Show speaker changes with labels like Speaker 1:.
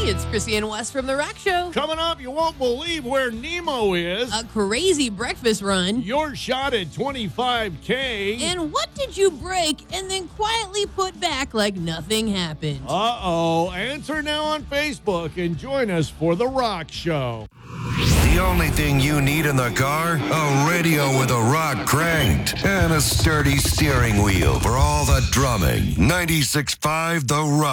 Speaker 1: it's Chrissy and Wes from The Rock Show.
Speaker 2: Coming up, you won't believe where Nemo is.
Speaker 1: A crazy breakfast run.
Speaker 2: Your shot at $25K.
Speaker 1: And what did you break and then quietly put back like nothing happened?
Speaker 2: Uh-oh. Answer now on Facebook and join us for The Rock Show.
Speaker 3: The only thing you need in the car? A radio with a rock cranked and a sturdy steering wheel for all the drumming. 96.5 The Rock.